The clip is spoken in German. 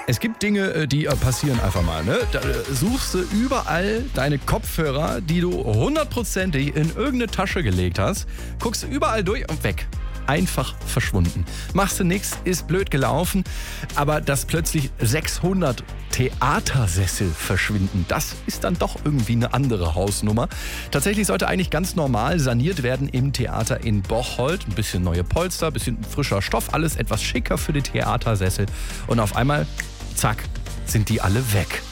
Es gibt Dinge, die passieren einfach mal. Ne? Da suchst du überall deine Kopfhörer, die du hundertprozentig in irgendeine Tasche gelegt hast, guckst überall durch und weg. Einfach verschwunden. Machst du nichts, ist blöd gelaufen, aber dass plötzlich 600 Theatersessel verschwinden, das ist dann doch irgendwie eine andere Hausnummer. Tatsächlich sollte eigentlich ganz normal saniert werden im Theater in Bocholt. Ein bisschen neue Polster, ein bisschen frischer Stoff, alles etwas schicker für die Theatersessel. Und auf einmal, zack, sind die alle weg.